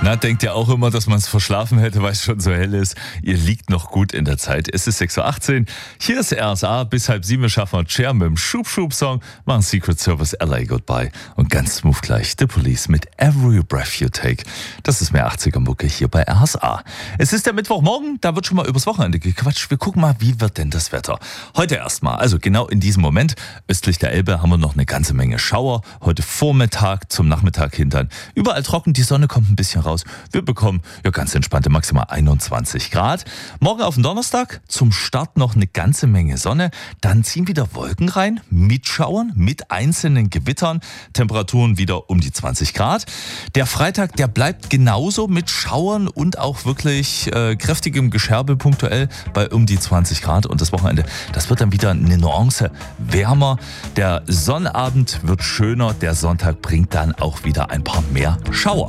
Na, denkt ihr auch immer, dass man es verschlafen hätte, weil es schon so hell ist? Ihr liegt noch gut in der Zeit. Es ist 6.18 Uhr. Hier ist RSA. Bis 6:30 schaffen wir Cher mit dem Schub-Schub-Song, machen Secret Service LA Goodbye und ganz smooth gleich The Police mit Every Breath You Take. Das ist mehr 80er-Mucke hier bei RSA. Es ist der Mittwochmorgen, da wird schon mal übers Wochenende gequatscht. Wir gucken mal, wie wird denn das Wetter? Heute erstmal, also genau in diesem Moment, östlich der Elbe haben wir noch eine ganze Menge Schauer. Heute Vormittag zum Nachmittag hintern. Überall trocken, die Sonne kommt ein bisschen raus. Wir bekommen ja ganz entspannte maximal 21 Grad. Morgen auf den Donnerstag zum Start noch eine ganze Menge Sonne. Dann ziehen wieder Wolken rein mit Schauern, mit einzelnen Gewittern. Temperaturen wieder um die 20 Grad. Der Freitag, der bleibt genauso mit Schauern und auch wirklich kräftigem Gescherbe punktuell bei um die 20 Grad. Und das Wochenende, das wird dann wieder eine Nuance wärmer. Der Sonnabend wird schöner. Der Sonntag bringt dann auch wieder ein paar mehr Schauer.